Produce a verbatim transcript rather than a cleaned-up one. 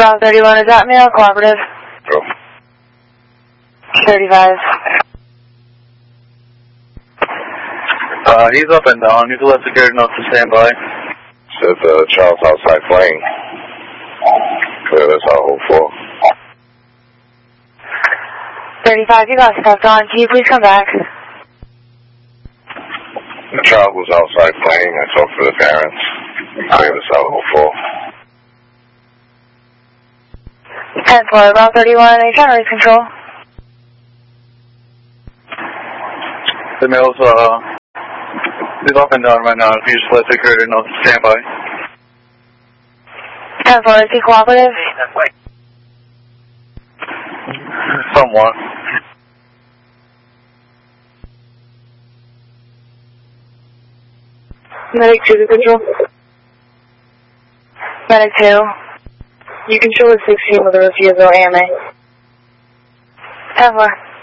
Bravo thirty-one, is that male cooperative? Go. thirty-five. Uh, he's up and down. You can let security know to stand by. Says uh, Charles outside playing. Clear this out, hold four. thirty-five, you got stuff on. Can you please come back? The child was outside playing. I talked to the parents. Clear this out, hold four. ten four, Bravo thirty-one, are you trying to raise control? The male's, uh, he's up and down right now. If you just let security know to stand by. ten four, is he cooperative? Somewhat. Medic two to control. Medic two. You control the sixteen with a refusal A M A. ten four.